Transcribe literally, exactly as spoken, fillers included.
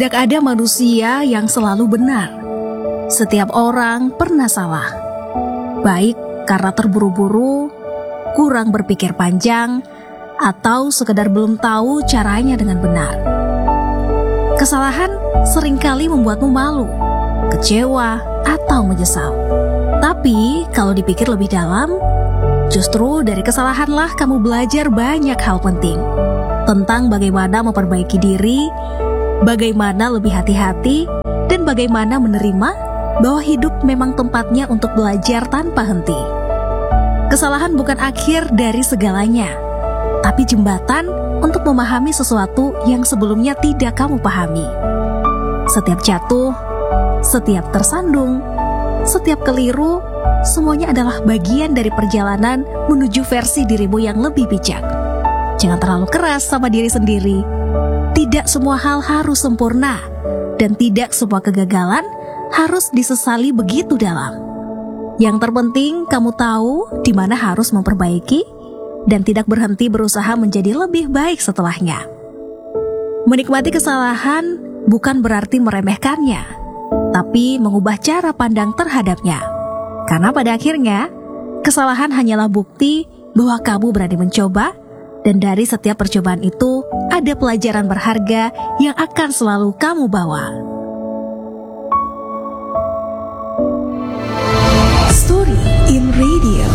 Tidak ada manusia yang selalu benar. Setiap orang pernah salah. Baik karena terburu-buru, kurang berpikir panjang, atau sekedar belum tahu caranya dengan benar. Kesalahan seringkali membuatmu malu, kecewa, atau menyesal. Tapi kalau dipikir lebih dalam, justru dari kesalahanlah kamu belajar banyak hal penting tentang bagaimana memperbaiki diri, bagaimana lebih hati-hati, dan bagaimana menerima bahwa hidup memang tempatnya untuk belajar tanpa henti. Kesalahan bukan akhir dari segalanya, tapi jembatan untuk memahami sesuatu yang sebelumnya tidak kamu pahami. Setiap jatuh, setiap tersandung, setiap keliru, semuanya adalah bagian dari perjalanan menuju versi dirimu yang lebih bijak. Jangan terlalu keras sama diri sendiri. Tidak semua hal harus sempurna, dan tidak semua kegagalan harus disesali begitu dalam. Yang terpenting kamu tahu di mana harus memperbaiki dan tidak berhenti berusaha menjadi lebih baik setelahnya. Menikmati kesalahan bukan berarti meremehkannya, tapi mengubah cara pandang terhadapnya. Karena pada akhirnya, kesalahan hanyalah bukti bahwa kamu berani mencoba, dan dari setiap percobaan itu ada pelajaran berharga yang akan selalu kamu bawa. Story in Radio.